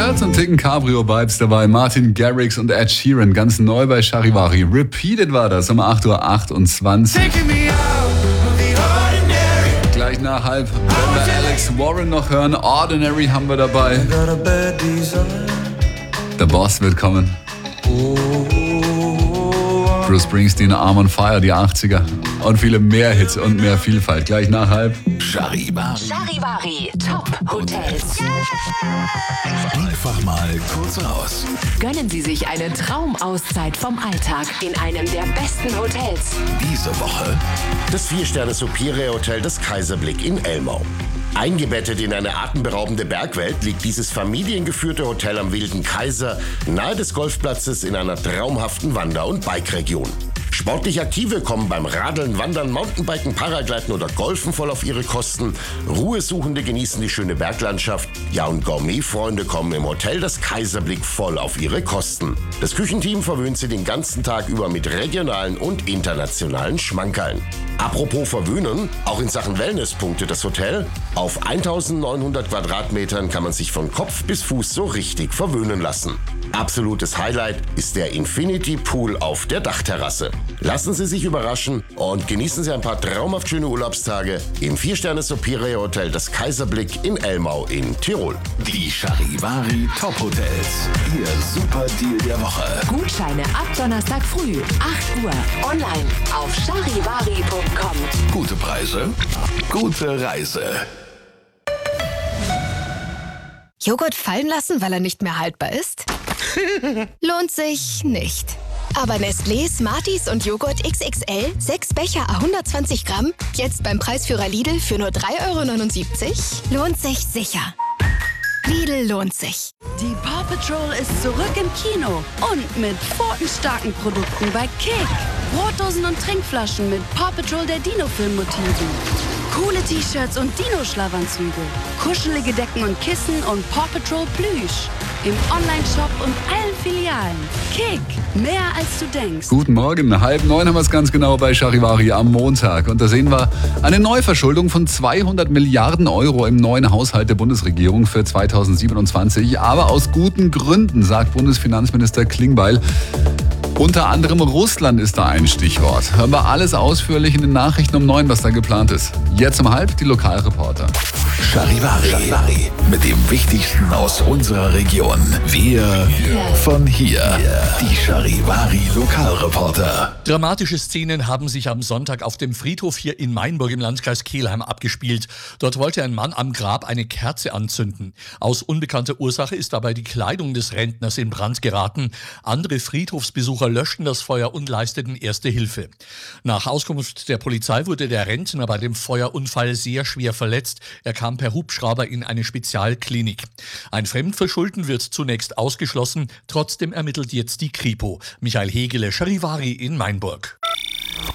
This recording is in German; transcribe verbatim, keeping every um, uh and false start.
Hotels und Ticken Cabrio-Vibes dabei. Martin Garrix und Ed Sheeran, ganz neu bei Charivari. Repeated war das um acht Uhr achtundzwanzig. Gleich nach halb, wenn wir Alex Warren noch hören. Ordinary haben wir dabei. Der Boss wird kommen. Bruce Springsteen, Arm on Fire, die achtziger. Und viele mehr Hits und mehr Vielfalt. Gleich nach halb. Charivari. Charivari Top Hotels. Einfach mal kurz raus. Gönnen Sie sich eine Traumauszeit vom Alltag in einem der besten Hotels. Diese Woche Das Vier-Sterne-Superior Hotel Das Kaiserblick in Elmau. Eingebettet in eine atemberaubende Bergwelt liegt dieses familiengeführte Hotel am Wilden Kaiser nahe des Golfplatzes in einer traumhaften Wander- und Bike-Region. Sportlich Aktive kommen beim Radeln, Wandern, Mountainbiken, Paragleiten oder Golfen voll auf ihre Kosten. Ruhesuchende genießen die schöne Berglandschaft. Ja, und Gourmet-Freunde kommen im Hotel Das Kaiserblick voll auf ihre Kosten. Das Küchenteam verwöhnt sie den ganzen Tag über mit regionalen und internationalen Schmankerln. Apropos verwöhnen, auch in Sachen Wellness punktet das Hotel. Auf eintausendneunhundert Quadratmetern kann man sich von Kopf bis Fuß so richtig verwöhnen lassen. Absolutes Highlight ist der Infinity Pool auf der Dachterrasse. Lassen Sie sich überraschen und genießen Sie ein paar traumhaft schöne Urlaubstage im Vier-Sterne-Superior Hotel Das Kaiserblick in Elmau in Tirol. die Charivari Top Hotels. Ihr Super Deal der Woche. Gutscheine ab Donnerstag früh, acht Uhr. Online auf charivari punkt com. Gute Preise, gute Reise. Joghurt fallen lassen, weil er nicht mehr haltbar ist? Lohnt sich nicht. Aber Nestlé, Smarties und Joghurt X X L, sechs Becher à hundertzwanzig Gramm, jetzt beim Preisführer Lidl für nur drei Euro neunundsiebzig? Lohnt sich sicher. Lidl lohnt sich. Die Paw Patrol ist zurück im Kino und mit pfotenstarken Produkten bei Kick. Brotdosen und Trinkflaschen mit Paw Patrol der Dino-Film-Motiven. Coole T-Shirts und Dino-Schlafanzüge. Kuschelige Decken und Kissen und Paw Patrol Plüsch. Im Online-Shop und allen Filialen. Kick, mehr als du denkst. Guten Morgen, halb neun haben wir es ganz genau bei Charivari am Montag. Und da sehen wir eine Neuverschuldung von zweihundert Milliarden Euro im neuen Haushalt der Bundesregierung für zweitausendsiebenundzwanzig. Aber aus guten Gründen, sagt Bundesfinanzminister Klingbeil. Unter anderem Russland ist da ein Stichwort. Hören wir alles ausführlich in den Nachrichten um neun, was da geplant ist. Jetzt um halb die Lokalreporter. Charivari. Charivari. Mit dem Wichtigsten aus unserer Region. Wir von hier. Die Charivari Lokalreporter. Dramatische Szenen haben sich am Sonntag auf dem Friedhof hier in Mainburg im Landkreis Kelheim abgespielt. Dort wollte ein Mann am Grab eine Kerze anzünden. Aus unbekannter Ursache ist dabei die Kleidung des Rentners in Brand geraten. Andere Friedhofsbesucher löschten das Feuer und leisteten erste Hilfe. Nach Auskunft der Polizei wurde der Rentner bei dem Feuerunfall sehr schwer verletzt. Er kam per Hubschrauber in eine Spezialklinik. Ein Fremdverschulden wird zunächst ausgeschlossen. Trotzdem ermittelt jetzt die Kripo. Michael Hegele, Charivari in Mainburg.